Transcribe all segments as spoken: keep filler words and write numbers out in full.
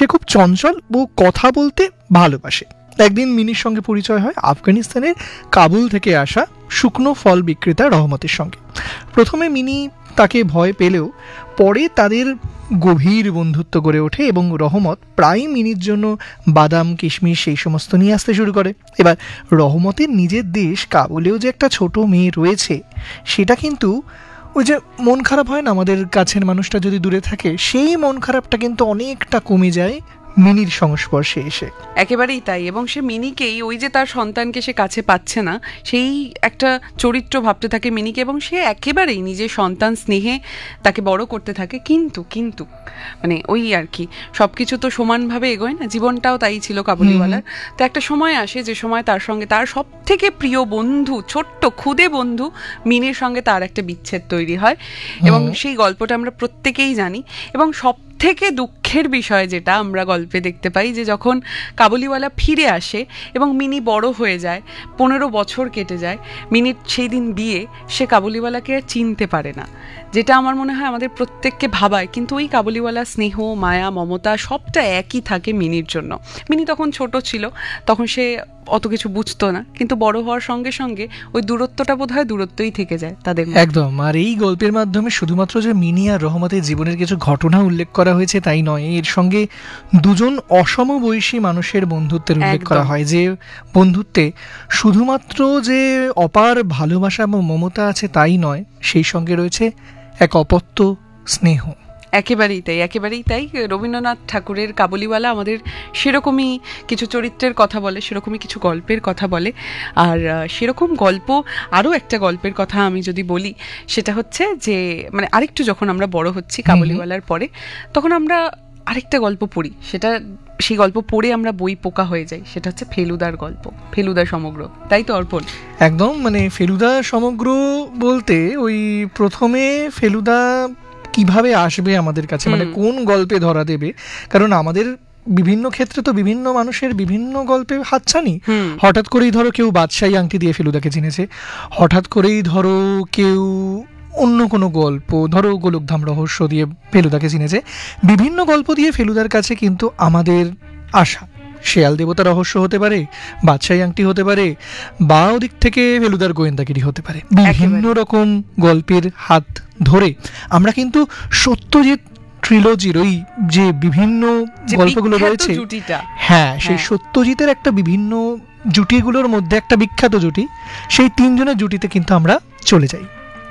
সে খুব চঞ্চল ও কথা বলতে ভালোবাসে। একদিন মিনির সঙ্গে পরিচয় হয় আফগানিস্তানের কাবুল থেকে আসা শুকনো ফল বিক্রেতা রহমতের সঙ্গে। প্রথমে মিনি তাকে ভয় পেলেও পরে তাদের গভীর বন্ধুত্ব গড়ে ওঠে এবং রহমত প্রায় মিনির জন্য বাদাম, কিশমিশ সেই সমস্ত নিয়ে আসতে শুরু করে। এবার রহমতের নিজের দেশ কাবুলেও যে একটা ছোট মেয়ে রয়েছে, সেটা কিন্তু ওই যে মন খারাপ হয় না আমাদের কাছের মানুষটা যদি দূরে থাকে, সেই মন খারাপটা কিন্তু অনেকটা কমে যায় মিনির সংস্পর্শে এসে। একেবারেই তাই। এবং সে মিনিকেই, ওই যে তার সন্তানকে সে কাছে পাচ্ছে না, সেই একটা চরিত্র ভাবতে থাকে মিনিকে, এবং সে একেবারেই নিজের সন্তান স্নেহে তাকে বড় করতে থাকে। কিন্তু কিন্তু মানে ওই আর কি, সব কিছু তো সমানভাবে এগোয় না, জীবনটাও তাই ছিল কাবুলিওয়ালার। তো একটা সময় আসে যে সময় তার সঙ্গে তার সব থেকে প্রিয় বন্ধু, ছোট্ট ক্ষুদে বন্ধু মিনির সঙ্গে তার একটা বিচ্ছেদ তৈরি হয়, এবং সেই গল্পটা আমরা প্রত্যেকেই জানি। এবং সব থেকে দুঃখের বিষয় যেটা আমরা গল্পে দেখতে পাই, যে যখন কাবুলিওয়ালা ফিরে আসে এবং মিনি বড় হয়ে যায়, পনেরো বছর কেটে যায়, মিনির সেই দিন বিয়ে, সে কাবুলিওয়ালাকে আর চিনতে পারে না, যেটা আমার মনে হয় আমাদের প্রত্যেককে ভাবায়। কিন্তু ওই কাবুলিওয়ালা স্নেহ, মায়া, মমতা সবটা একই থাকে মিনির জন্য। মিনি তখন ছোট ছিল, তখন সে অত কিছু বুঝতো না, কিন্তু বড় হওয়ার সঙ্গে সঙ্গে ওই দূরত্বটা বোধ হয় দূরত্বই থেকে যায় তাদের। একদম। আর এই গল্পের মাধ্যমে শুধুমাত্র যে মিনি আর রহমতের জীবনের কিছু ঘটনা উল্লেখ করা হয়েছে তাই নয়, এর সঙ্গে দুজন অসমবয়সী মানুষের বন্ধুত্বের উল্লেখ করা হয়, যে বন্ধুত্বে শুধুমাত্র যে অপার ভালোবাসা এবং মমতা আছে তাই নয়, সেই সঙ্গে রয়েছে এক অপত্য স্নেহ। একেবারেই তাই, একেবারেই তাই। রবীন্দ্রনাথ ঠাকুরের কাবুলিওয়ালা আমাদের সেরকমই কিছু চরিত্রের কথা বলে, সেরকমই কিছু গল্পের কথা বলে। আর সেরকম গল্প আরও একটা গল্পের কথা আমি যদি বলি, সেটা হচ্ছে যে মানে আরেকটু যখন আমরা বড় হচ্ছি কাবুলিওয়ালার পরে, তখন আমরা আরেকটা গল্প পড়ি, সেটা সেই গল্প পড়ে আমরা বই পোকা হয়ে যাই, সেটা হচ্ছে ফেলুদার গল্প, ফেলুদা সমগ্র। তাই তো অর্পণ? একদম। মানে ফেলুদা সমগ্র বলতে ওই প্রথমে ফেলুদা কিভাবে আসবে আমাদের কাছে, মানে কোন গল্পে ধরা দেবে, কারণ আমাদের বিভিন্ন ক্ষেত্রে তো বিভিন্ন মানুষের বিভিন্ন গল্পে হাতছানি। হঠাৎ করেই ধরো কেউ বাদশাহী আংটি দিয়ে ফেলুদাকে চিনেছে, হঠাৎ করেই ধরো কেউ অন্য কোনো গল্প, ধরো গোলকধাম রহস্য দিয়ে ফেলুদাকে চিনেছে। বিভিন্ন গল্প দিয়ে ফেলুদার কাছে কিন্তু আমাদের আসা, শেয়াল দেবতা রহস্য হতে পারে, বাদশাহী আংটি হতে পারে, বা ওদিক থেকে ফেলুদার গোয়েন্দাগিরি হতে পারে। বিভিন্ন রকম গল্পের হাত ধরে আমরা কিন্তু সত্যজিৎ ট্রিলজির ওই যে বিভিন্ন গল্পগুলো রয়েছে, হ্যাঁ, সেই সত্যজিতের একটা বিভিন্ন জুটিগুলোর মধ্যে একটা বিখ্যাত জুটি, সেই তিনজনের জুটিতে কিন্তু আমরা চলে যাই।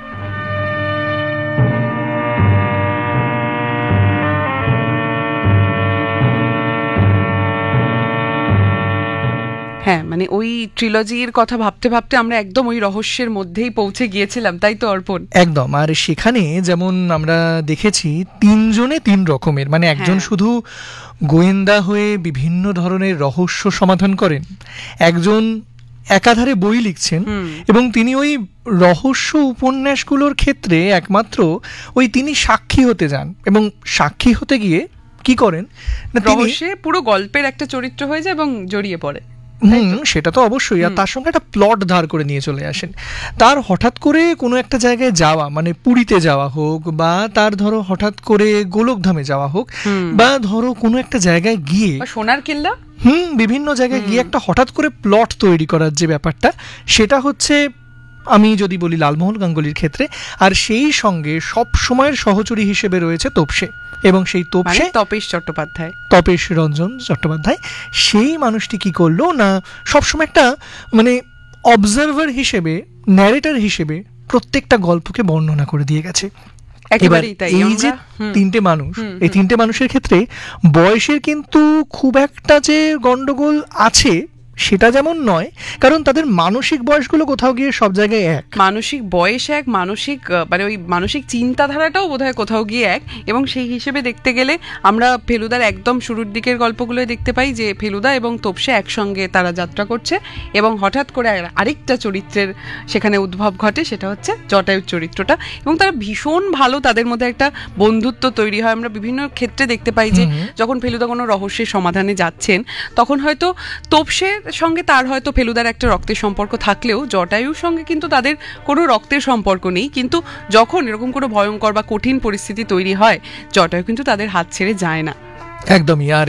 হ্যাঁ, মানে ওই ট্রিলজির কথা ভাবতে ভাবতে আমরা একদম ওই রহস্যের মধ্যেই পৌঁছে গিয়েছিলাম, তাই তো অর্পণ? একদম। আর সেখানে যেমন আমরা দেখেছি তিনজনে তিন রকমের, মানে একজন শুধু গোয়েন্দা হয়ে বিভিন্ন ধরনের রহস্য সমাধান করেন, একজন একাধারে বই লিখছেন, এবং তিনি ওই রহস্য উপন্যাসগুলোর ক্ষেত্রে একমাত্র ওই তিনি সাক্ষী হতে যান, এবং সাক্ষী হতে গিয়ে কি করেন না, রহস্যে পুরো গল্পের একটা চরিত্র হয়ে যায় এবং জড়িয়ে পড়ে। হুম, সেটা তো অবশ্যই। আর তার সঙ্গে একটা প্লট ধার করে নিয়ে চলে আসেন। তার হঠাৎ করে কোনো একটা জায়গায় যাওয়া, মানে পুরীতে যাওয়া হোক, বা তার ধরো হঠাৎ করে গোলকধামে যাওয়া হোক, বা ধরো কোনো একটা জায়গায় গিয়ে সোনার কেল্লা, হুম বিভিন্ন জায়গায় গিয়ে একটা হঠাৎ করে প্লট তৈরি করার যে ব্যাপারটা, সেটা হচ্ছে আমি যদি বলি লালমোহন গাঙ্গুলির ক্ষেত্রে। আর সেই সঙ্গে সব সময়ের সহচরী হিসেবে রয়েছে তোপসে, এবং সেই তোপসে তপেশ চট্টোপাধ্যায়, তপেশ রঞ্জন চট্টোপাধ্যায়। সেই মানুষটি কি করলো না, সবসময় একটা মানে অবজারভার হিসেবে, ন্যারেটর হিসেবে প্রত্যেকটা গল্পকে বর্ণনা করে দিয়ে গেছে। এবার এই যে তিনটে মানুষ, এই তিনটে মানুষের ক্ষেত্রে বয়সের কিন্তু খুব একটা যে গন্ডগোল আছে সেটা যেমন নয়, কারণ তাদের মানসিক বয়সগুলো কোথাও গিয়ে সব জায়গায় এক, মানসিক বয়স এক, মানসিক মানে ওই মানসিক চিন্তাধারাটাও বোধহয় কোথাও গিয়ে এক। এবং সেই হিসেবে দেখতে গেলে আমরা ফেলুদার একদম শুরুর দিকের গল্পগুলোয় দেখতে পাই যে ফেলুদা এবং তোপসে একসঙ্গে তারা যাত্রা করছে, এবং হঠাৎ করে আরেকটা চরিত্রের সেখানে উদ্ভব ঘটে, সেটা হচ্ছে জটায়ুর চরিত্রটা, এবং তারা ভীষণ ভালো, তাদের মধ্যে একটা বন্ধুত্ব তৈরি হয়। আমরা বিভিন্ন ক্ষেত্রে দেখতে পাই যে যখন ফেলুদা কোনো রহস্যের সমাধানে যাচ্ছেন, তখন হয়তো তোপসের সঙ্গে তার হয়তো ফেলুদার একটা রক্তের সম্পর্ক থাকলেও জটায়ুর সঙ্গে কিন্তু তাদের কোনো রক্তের সম্পর্ক নেই, কিন্তু যখন এরকম কোনো ভয়ঙ্কর বা কঠিন পরিস্থিতি তৈরি হয়, জটায়ু কিন্তু তাদের হাত ছেড়ে যায় না। একদমই। আর